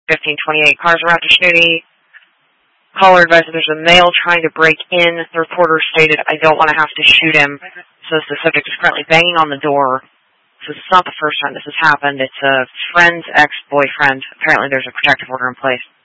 1528. Cars around to Schnooty. Caller advised there's a male trying to break in. The reporter stated, I don't want to have to shoot him. Says the subject is currently banging on the door. So this is not the first time this has happened. It's a friend's ex-boyfriend. Apparently there's a protective order in place.